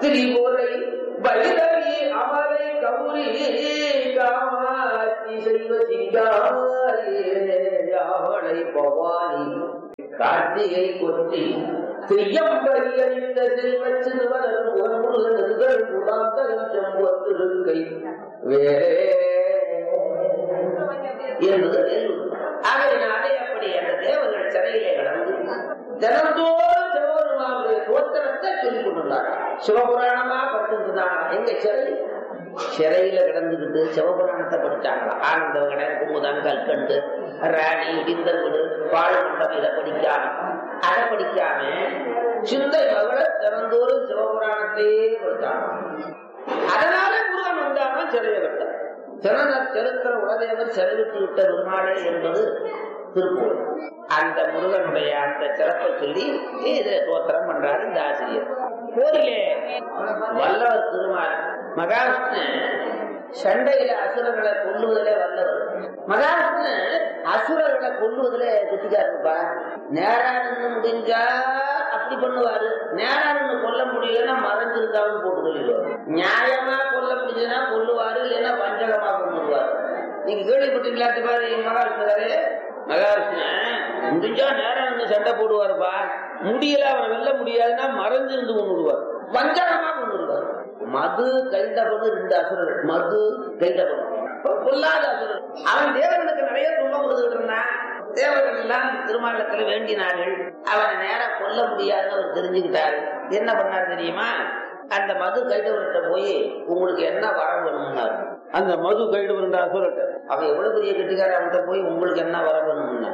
திரிபுரை வைரவி அமலை கௌரி காமாட்சி செய்வ சிங்காரை பவானி கார்த்திகை கொத்தி திரியம்பரியறிந்த செல்வ சிறுவனர் முருகன் உடாந்தரம் செம்பொத்திருக்கை வேறே என்பது. ஆகையினாலே அப்படி அந்த தேவர்கள் சிறையிலே கடந்து தினந்தோறும் சிவபெருமானுடைய தோத்திரத்தை சொல்லிக் கொண்டுள்ளார். சிவபுராணமா பட்டுதான் எங்க சிறையில கிடந்துகிட்டு சிவபுராணத்தை படிச்சாங்களா? ஆனந்த விகடன், குமுதன், கல்கண்டு, ராணி, இந்த வீடு, பாழ் மண்டபம் இதை படிக்காம சிந்தை மகள தினந்தோறும் சிவபுராணத்தையே படித்தாங்க. அதனால முருகன் வந்தாலும் சிறையை விட்டார். செருக்கிற உலதேவர் சிறைவிட்டு விட்ட பெருமாளே என்பது திருப்பூர். அந்த முருகனுடைய அந்த சிறப்பை சொல்லி இதை தோத்திரம் பண்றாரு இந்த ஆசிரியர். போரிலே வல்லவர் திருமால் மகாவிஷ்ணு சண்டையில அசுரர்களை கொல்லுவதிலே வல்லவர். மகாவிஷ்ணு அசுரர்களை கொல்லுவதிலே கெட்டிக்காருப்பா. நேரா நின்று முடிஞ்சா அப்படி பண்ணுவாரு, நேரா நின்று கொல்ல முடியலன்னா மறைஞ்சிருந்தாலும் போட்டு கொள்ளிடுவாரு. நியாயமா கொல்ல முடிஞ்சதுன்னா கொல்லுவாரு, இல்லைன்னா வஞ்சகமா கொண்டுருவாரு. நீங்க கேள்விப்பட்டீங்களா? மகாவிஷ்ணு மகாவிஷ்ணு முடிஞ்சா நேரம் இருந்து சண்டை போடுவாருப்பா. முடியல, அவரை வெல்ல முடியாதுன்னா மறைஞ்சிருந்து கொண்டுடுவார், வஞ்சகமா கொண்டுடுவார். மது கைண்டபடு 2 அசுரர்கள். மது கைண்டபடு கொல்லாத அசுரர். அவன் தேவர்களுக்கு நிறைய துன்பம் கொடுத்துட்டு இருந்தான். தேவர்கள் எல்லாம் திருமாவளத்துல வேண்டினார்கள். அவனை நேரம் கொல்ல முடியாதுன்னு அவர் தெரிஞ்சுக்கிட்டாரு. என்ன பண்ணாரு தெரியுமா? அந்த மது கைடவர்கிட்ட போய் உங்களுக்கு என்ன வரம் வேணும்னாரு. அந்த மது கைடவர் அசுரட்ட அவன் எவ்வளவு பெரிய கெட்டிக்கார, அவன்கிட்ட போய் உங்களுக்கு என்ன வரம் வேணும்னா,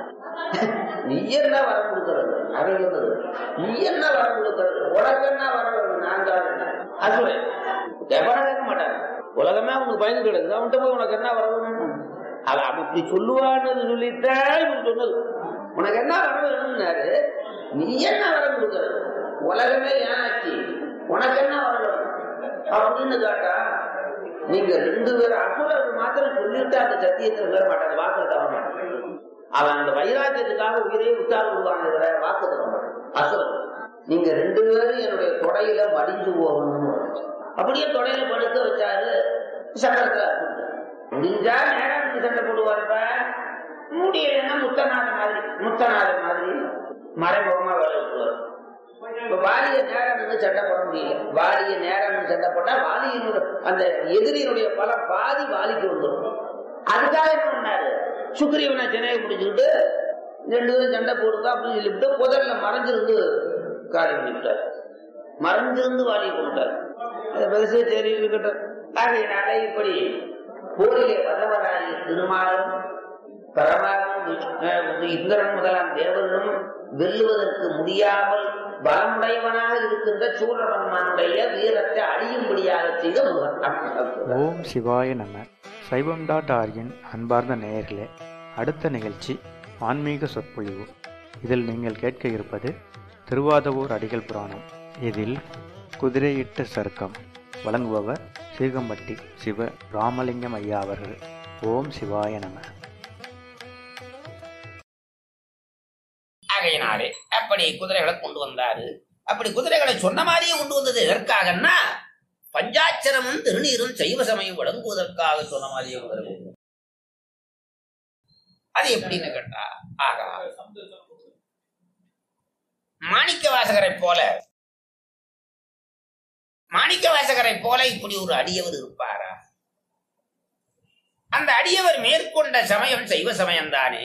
நீ என்ன வரம் கொடுக்கறது? அவன் சொன்னது, நீ என்ன வரம் கொடுக்கறது? உனக்கு என்ன வரம் வேணும்? நான் தான் அசுரன். எவனை கேட்க மாட்டாங்க. உலகமே அவனுக்கு பயந்து கிடக்குது. அவன்கிட்ட போய் உனக்கு என்ன வரம் வேணும்? அவன் அப்படி சொல்லுவான்னு சொல்லித்தான் இவன் சொன்னது. உனக்கு என்ன வரம் வேணும்னாரு. நீ என்ன வரம் கொடுக்கறது? உலகமே ஏனாச்சு, உனக்கு என்ன வரணும் அப்படின்னு கேட்டா, நீங்க 2 பேர் அசுரர்கள் மாத்திரம் சொல்லிட்டு அந்த சத்தியத்தை விட மாட்டாங்க, வாக்கு தர மாட்டாங்க. அவன் அந்த வைராக்கியத்துக்காக உயிரை விட்டால் விடுவாங்க, வாக்கு தர மாட்டான் அசுரன். நீங்க 2 பேரும் என்னுடைய தொடையில மடிஞ்சு போகணும். அப்படியே தொடையில படுக்க வச்சாரு. சக்கரத்துல முடிஞ்சா நேரம் சண்டை போடுவாருப்ப, முடியலன்னா முத்தநாத மாதிரி மறைமுகமா வேலை விட்டுவாரு. இப்ப வாலிய நேரம் சண்டை போட முடியல. வாலிய நேரம் சண்டை போட்டா வாலியினுடைய அந்த எதிரியினுடைய பல பாதி வாலிக்கு வந்துடும். அதுக்காக என்ன பண்ணாரு? சுக்ரீவனை சினையை பிடிச்சுக்கிட்டு 2 பேரும் சண்டை போடுங்க அப்படின்னு சொல்லிவிட்டு புதர்ல மறைஞ்சிருந்து காலி பண்ணிவிட்டார். மறைஞ்சிருந்து வாலியை கொண்டார். பெருசு சரி இருக்கட்டும். ஆகையினால இப்படி போரிலே வல்லவராகிய திருமாலும் பரமாலும் இந்திரன் முதலாம் தேவர்களும் வெல்லுவதற்கு முடியாமல் பலமுடையவனாக இருக்கின்ற சூரபன்மனுடைய வீரத்தை அழியும்படியாக செய்த முருகன். ஓம் சிவாய நம. சைவம்.org-இன் அன்பார்ந்த நேயர்களே, அடுத்த நிகழ்ச்சி ஆன்மீக சொற்பொழிவு. இதில் நீங்கள் கேட்க இருப்பது திருவாதவூர் அடிகள் புராணம். இதில் குதிரையிட்ட சருக்கம் வழங்குபவர் சீகம்பட்டி சிவ ராமலிங்கம் ஐயா அவர்கள். ஓம் சிவாய நம. ஆகையினாலே அப்படி குதிரைகளை கொண்டு வந்தாரு. அப்படி குதிரைகளை சொன்ன மாதிரியே கொண்டு வந்தது எதற்காகன்னா, பஞ்சாட்சரமும் திருநீரும் சைவ சமயம் வழங்குவதற்காக சொன்ன மாதிரியே குதிரை. அது எப்படின்னு கேட்டா, ஆகா மாணிக்க வாசகரை போல இப்படி ஒரு அடியவர் இருப்பாரா? அந்த அடியவர் மேற்கொண்ட சமயம் சைவ சமயம் தானே.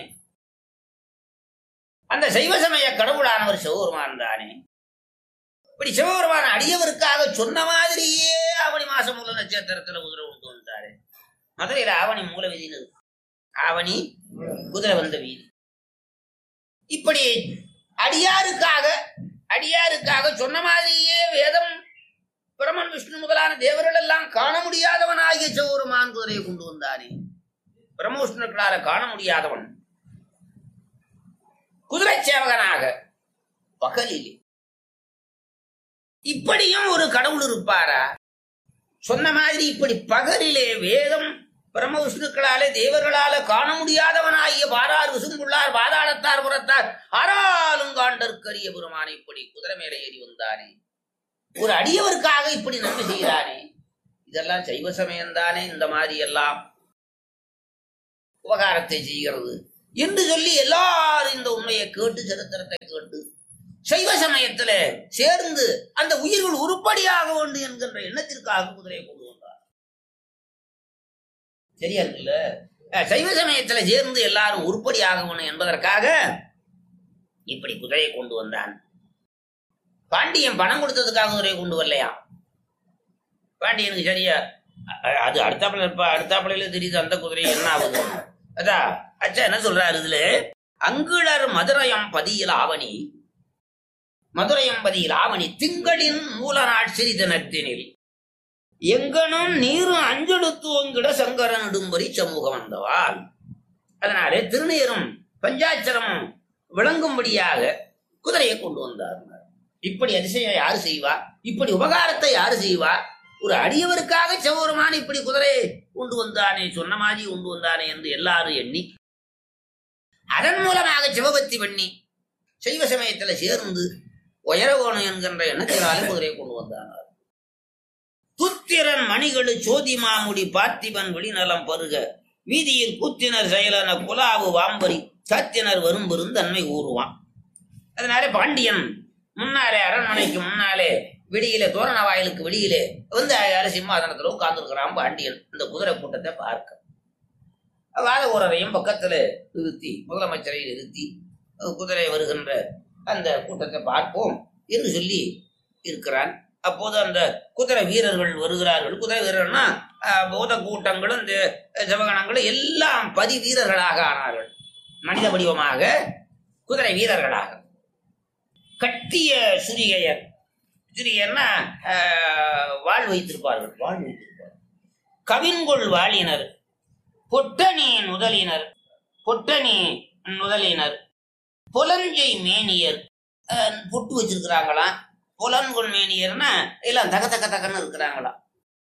அந்த சைவ சமய கடவுளானவர் சிவபெருமான் தானே. இப்படி சிவபெருமான அடியவருக்காக சொன்ன மாதிரியே ஆவணி மாசம் மூல நட்சத்திரத்துல குதிரை கொண்டு வந்தாரு. மதுரையில ஆவணி மூல வீதினு, ஆவணி குதிரை வந்த வீதி. இப்படி அடியாருக்காக சொன்ன மாதிரியே வேதம் பிரமன் விஷ்ணு முதலான தேவர்கள் எல்லாம் காண முடியாதவனாகிய சிவபெருமான் குதிரையை கொண்டு வந்தானே. பிரம்ம விஷ்ணுக்களால காண முடியாதவன் குதிரை சேவகனாக பகலிலே. இப்படியும் ஒரு கடவுள் இருப்பாரா? சொன்ன மாதிரி இப்படி பகலிலே வேதம் பிரம்ம விஷ்ணுக்களாலே தேவர்களால காண முடியாதவனாகிய பாரார் விசும்புள்ளார் பாதாளத்தார் புறத்தார் ஆறாலும் காண்டற்கரிய பெருமானை இப்படி குதிரை மேலே ஏறி வந்தானே. ஒரு அடியவருக்காக இப்படி நன்மை செய்கிறானே, இதெல்லாம் சைவ சமயம்தானே இந்த மாதிரி எல்லாம் உபகாரத்தை செய்கிறது என்று சொல்லி எல்லாரும் இந்த உண்மையை கேட்டு சரித்திரத்தை கேட்டு சைவ சமயத்துல சேர்ந்து அந்த உயிர்கள் உருப்படியாக வேண்டும் என்கின்ற எண்ணத்திற்காக குதிரையை கொண்டு வந்தார். சரியா இருக்குல்ல? சைவ சமயத்துல சேர்ந்து எல்லாரும் உருப்படியாக வேண்டும் என்பதற்காக இப்படி குதிரையை கொண்டு வந்தான். பாண்டியன் பணம் கொடுத்ததுக்காக குதிரையை கொண்டு வரலையா? பாண்டியனுக்கு சரியா அது அடுத்தாப்புல தெரியுது அந்த குதிரை என்ன ஆகுது. அதான் அச்சா என்ன சொல்றாரு இதுல, அங்குளர் மதுரையம்பதியில் ஆவணி, மதுரையம்பதியில் ஆவணி திங்களின் மூல நாள் சிறிதனத்தினில் எங்கனும் நீரும் அஞ்செழுத்துவங்கிட சங்கரன் இடும்பரி சமூகம் வந்தவாள். அதனாலே திருநீரும் பஞ்சாட்சரமும் விளங்கும்படியாக குதிரையை கொண்டு வந்தார். இப்படி அதிசயம் யாரு செய்வா? இப்படி உபகாரத்தை யாரு செய்வா? ஒரு அடியவருக்காக சிவபெருமான் இப்படி குதிரையை கொண்டு வந்தானே, சொன்ன மாதிரி கொண்டு வந்தானே என்று எல்லாரும் எண்ணி அதன் மூலமாக சிவபக்தி பண்ணி சைவ சமயத்துல சேர்ந்து உயரகோணம் என்கின்ற எண்ணத்தினாலே குதிரையை கொண்டு வந்தானார். துத்திரன் மணிகளு சோதி மாமுடி பார்த்திபன் வெளிநலம் பருக வீதியில் கூத்தினர் செயலன குலாவு வாம்பரி சாத்தினர் வரும் பெருந்தன்மை ஊறுவான். அதனாலே பாண்டியன் முன்னாலே அரண்மனைக்கு முன்னாலே வெளியிலே தோரண வாயிலுக்கு வெளியிலே வந்து சிம்மாசனத்துல உட்கார்ந்துருக்கிறான் பாண்டியன். இந்த குதிரை கூட்டத்தை பார்க்க வாத ஊரரையும் பக்கத்துல நிறுத்தி முதலமைச்சரை நிறுத்தி குதிரை வருகின்ற அந்த கூட்டத்தை பார்ப்போம் என்று சொல்லி இருக்கிறான். அப்போது அந்த குதிரை வீரர்கள் வருகிறார்கள். குதிரை வீரர்னா போத கூட்டங்களும் இந்த ஜபகணங்களும் எல்லாம் பதி வீரர்களாக ஆனார்கள். மனித வடிவமாக குதிரை வீரர்களாக. கட்டிய சுரிகையர், சுரிகையர்னா வாழ் வைத்திருப்பார்கள், வாழ் வைத்திருப்பார்கள். கவின்கொள் வாழினர், பொட்டணி நுதலினர், பொட்டணி நுதலினர், புலஞ்சை மேனியர், பொட்டு வச்சிருக்கிறாங்களாம். புலன்கொள் மேனியர்னா எல்லாம் தக தக்க தக்கன்னு இருக்கிறாங்களாம்.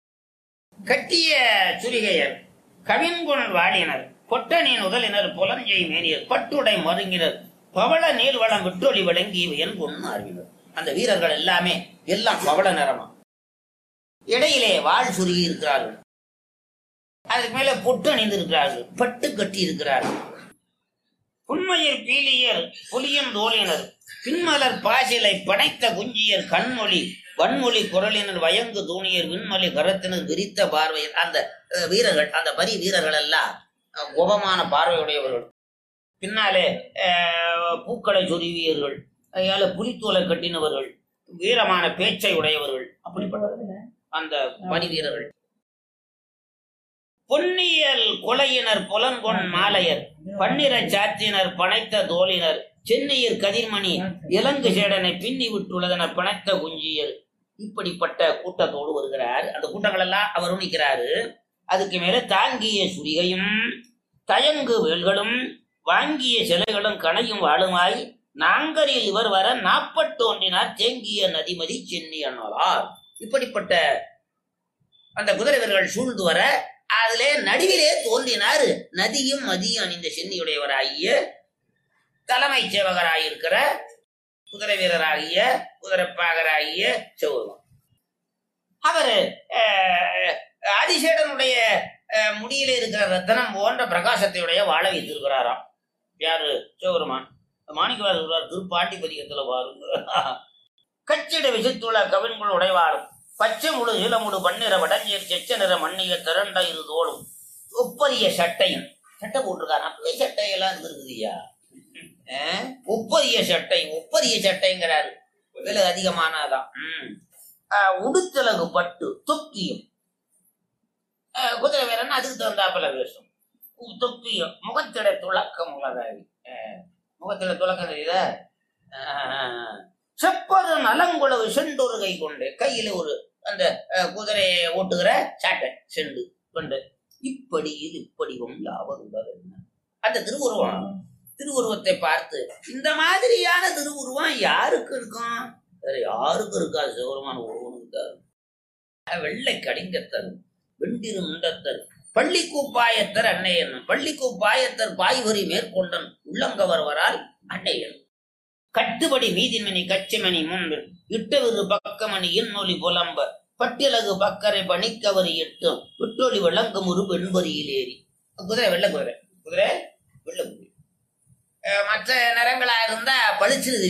கட்டிய சுரிகையர், கவின்கொள் வாழினர், பொட்டணி நுதலினர், புலஞ்சை மேனியர், பட்டுடை மருங்கினர், பவள நீர்வளம் விட்டொளி வழங்கி என் பொண்ணு அறிவினர். அந்த வீரர்கள் எல்லாமே எல்லாம் பவள நிறமா, இடையிலே வாழ் சுருகி இருக்கிறார்கள், அதுக்கு மேல பொட்டு அணிந்து இருக்கிறார்கள், பட்டு கட்டி இருக்கிறார்கள். புன்மையர் பீலியர் புலியன் தோலினர், பின்மலர் பாசிலை படைத்த குஞ்சியர், கண்மொழி வன்மொழி குரலினர், வயங்கு தூணியர், விண்மொழி கரத்தினர், விரித்த பார்வையர். அந்த வீரர்கள், அந்த பரி வீரர்கள் எல்லாம் கோபமான பார்வையுடையவர்கள். பின்னாலே பூக்களை சொருவியர்கள், அதனால புலித்தோலை கட்டினவர்கள், வீரமான பேச்சை உடையவர்கள். அப்படிப்பட்ட அந்த பரி வீரர்கள். பொன்னியல் கொலையினர், புலன்கொண் மாலையர், பன்னிர சாத்தினர், பனைத்த தோலினர், சென்னையர் கதிர்மணி இலங்கு சேடனை பின்னி விட்டுள்ளதென பனைத்த குஞ்சியர். இப்படிப்பட்ட கூட்டத்தோடு வருகிறார். அந்த கூட்டங்கள் எல்லாம் அவர் நிற்கிறாரு. அதுக்கு மேல தாங்கிய சுரிகையும் தயங்கு வேல்களும் வாங்கிய சிலைகளும் கணையும் வாழுமாய் நாங்கரில் இவர் வர நாப்பட்டோன்றினார் தேங்கிய நதிமதி சென்னி அண்ணலார். இப்படிப்பட்ட அந்த குதிரை வீரர்கள் சூழ்ந்து வர அதிலே நடுவிலே தோன்றினார் நதியும் மதியும் அணிந்த சென்னியுடையவராகிய தலைமை சேவகராயிருக்கிற குதிரை வீரராகிய குதிரைப்பாகராகிய சிவபெருமான். அவரு ஆதிசேடனுடைய முடியில இருக்கிற ரத்தனம் போன்ற பிரகாசத்தையுடைய வாழ வைத்திருக்கிறாராம். யாரு? சிவபெருமான். மாணிக்கவாசர் சொல்றார் திருப்பாண்டி பதிகத்துல பாருங்க. கச்சிட விசித்துள்ள கவின்கள் உடைவாளும் பச்சை முழு இளமுடு பன்னிற வடஞ்சேர் செச்ச நிற மண்ணிய திரண்ட இரு தோளும் ஒப்பரிய சட்டையும். சட்டை போட்டிருக்காரு. அப்பவே சட்டையெல்லாம் இருந்திருக்குதுயா. ஒப்பரிய சட்டை, ஒப்பரிய சட்டைங்கிறாரு. விலை அதிகமானதான். உடுத்தலகு பட்டு தொப்பியும். குதிரை வீரன் அதுக்கு தகுந்தாப்புல வேஷம், தொப்பியும். முகத்திட துளக்கம் உள்ளதாரி. முகத்திட துளக்கம் தெரியுத. செப்பது நலங்குளவு செண்டொரு கை கொண்டு, கையில ஒரு அந்த குதிரையை ஓட்டுகிற சாட்டை செண்டு கொண்டு. இப்படி இது இப்படிவும் லாபம். அந்த திருவுருவத்தை பார்த்து இந்த மாதிரியான திருவுருவம் யாருக்கு இருக்கும்? வேற யாருக்கும் இருக்காது. சிவபெருமான் ஒருவனுக்கு தான். வெள்ளை கடிங்கத்தர், வெண்டிரு முண்டத்தர், பள்ளிக்கூப்பாயத்தர் அன்னையன், பள்ளிக்கூப்பாயத்தர் பாய்வரி மேற்கொண்டன் உள்ளங்கவர்வரால் அன்னையன். கட்டுபடி மீதிமணி கச்சிமணி முன்பு இட்டவிரு பக்கமணி இன்னொலி புலம்ப பட்டியலகு பக்கரை பணிக்கவரி எட்டும் விட்டொலி விளங்கும் ஒரு வெண்பொறியில் ஏறி. குதிரை வெள்ள குதிரை, குதிரை வெள்ள குதிரை. மற்ற நிறங்களா இருந்தா பளிச்சு